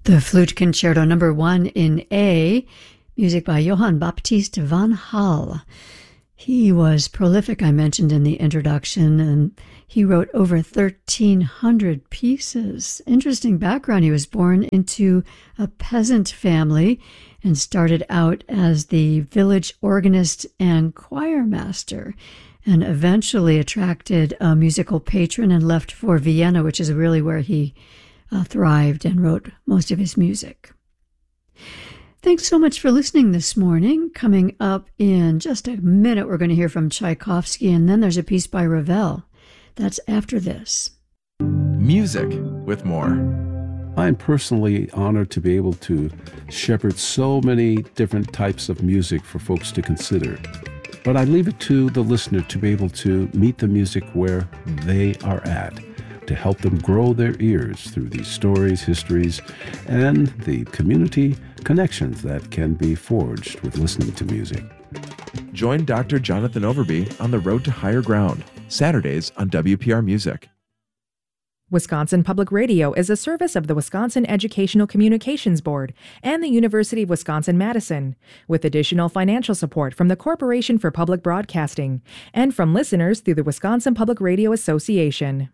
The Flute Concerto Number 1 in A, music by Johann Baptist van Hal. He was prolific, I mentioned in the introduction, and he wrote over 1,300 pieces. Interesting background. He was born into a peasant family and started out as the village organist and choir master, and eventually attracted a musical patron and left for Vienna, which is really where he thrived and wrote most of his music. Thanks so much for listening this morning. Coming up in just a minute, we're going to hear from Tchaikovsky, and then there's a piece by Ravel. That's after this. Music with more. I'm personally honored to be able to shepherd so many different types of music for folks to consider. But I leave it to the listener to be able to meet the music where they are at, to help them grow their ears through these stories, histories, and the community connections that can be forged with listening to music. Join Dr. Jonathan Overby on the Road to Higher Ground, Saturdays on WPR Music. Wisconsin Public Radio is a service of the Wisconsin Educational Communications Board and the University of Wisconsin-Madison, with additional financial support from the Corporation for Public Broadcasting and from listeners through the Wisconsin Public Radio Association.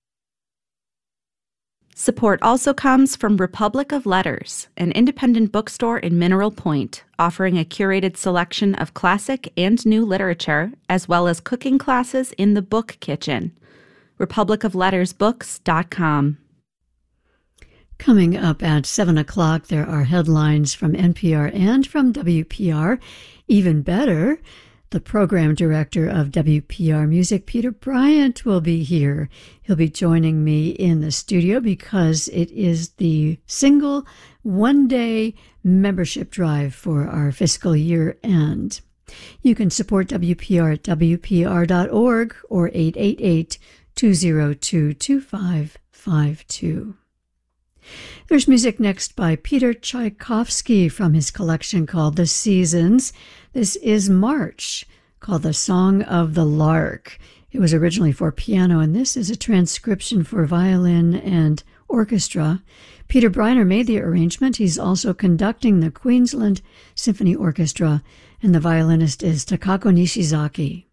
Support also comes from Republic of Letters, an independent bookstore in Mineral Point, offering a curated selection of classic and new literature, as well as cooking classes in the book kitchen. republicoflettersbooks.com. Coming up at 7 o'clock, there are headlines from NPR and from WPR. Even better, the program director of WPR Music, Peter Bryant, will be here. He'll be joining me in the studio because it is the single one-day membership drive for our fiscal year end. You can support WPR at WPR.org or 888-202-2552. There's music next by Peter Tchaikovsky from his collection called The Seasons. This is March, called The Song of the Lark. It was originally for piano, and this is a transcription for violin and orchestra. Peter Briner made the arrangement. He's also conducting the Queensland Symphony Orchestra, and the violinist is Takako Nishizaki.